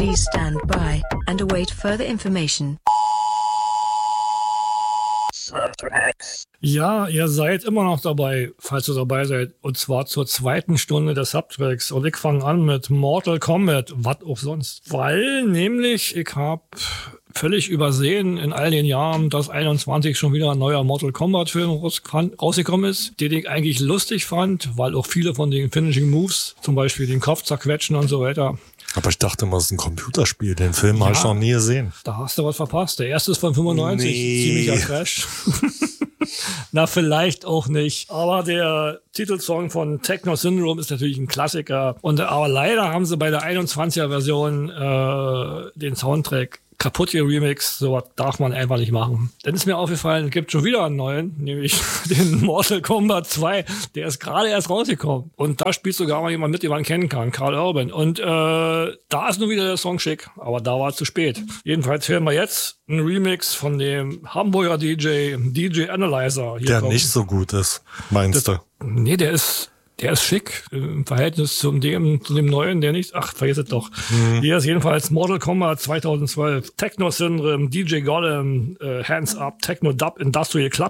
Please stand by and await further information. Ja, ihr seid immer noch dabei, falls ihr dabei seid. Und zwar zur zweiten Stunde des Subtracks. Und ich fange an mit Mortal Kombat, was auch sonst. Weil nämlich ich habe völlig übersehen in all den Jahren, dass 21 schon wieder ein neuer Mortal Kombat Film rausgekommen ist, den ich eigentlich lustig fand, weil auch viele von den Finishing Moves, zum Beispiel den Kopf zerquetschen und so weiter. Aber ich dachte mal, es ist ein Computerspiel. Den Film habe ich noch nie gesehen. Da hast du was verpasst. Der erste ist von 95, ziemlicher Crash. Na, vielleicht auch nicht. Aber der Titelsong von Techno Syndrome ist natürlich ein Klassiker. Aber leider haben sie bei der 21er-Version den Soundtrack kaputt geremixed. So darf man einfach nicht machen. Dann ist mir aufgefallen, es gibt schon wieder einen neuen, nämlich den Mortal Kombat 2. Der ist gerade erst rausgekommen. Und da spielt sogar mal jemand mit, den man kennen kann, Karl Urban. Und da ist nur wieder der Song schick, aber da war es zu spät. Jedenfalls hören wir jetzt einen Remix von dem Hamburger DJ Analyzer. Hier der kommt. Nicht so gut ist, meinst du? Nee, der ist schick im Verhältnis zu dem neuen, der nicht. Ach, vergiss es doch. Hier ist jedenfalls Mortal Kombat 2012, Techno Syndrome, DJ Golem, Hands Up, Techno Dub Industrial Club